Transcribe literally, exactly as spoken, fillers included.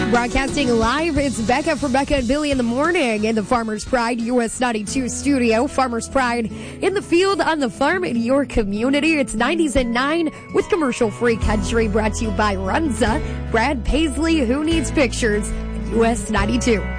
Broadcasting live, it's Becca from Becca and Billy in the Morning in the Farmers Pride U S ninety-two studio. Farmers Pride in the field, on the farm, in your community. It's nineties and nine with commercial-free country, brought to you by Runza. Brad Paisley, Who Needs Pictures, U S ninety-two.